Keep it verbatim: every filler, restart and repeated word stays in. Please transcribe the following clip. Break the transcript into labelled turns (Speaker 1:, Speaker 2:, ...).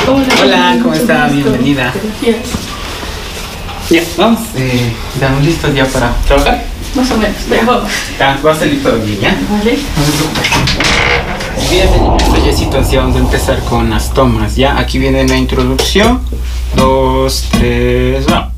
Speaker 1: Hola, ¿cómo está? Bienvenida. Ya, vamos. Eh, ¿Estamos listos ya para trabajar?
Speaker 2: Más o menos, pero vamos.
Speaker 1: Ya, va a salir todo bien, ¿ya?
Speaker 2: Vale.
Speaker 1: Bien, señorita Jessito, así vamos a empezar con las tomas, ¿ya? Aquí viene la introducción. Dos, tres, va.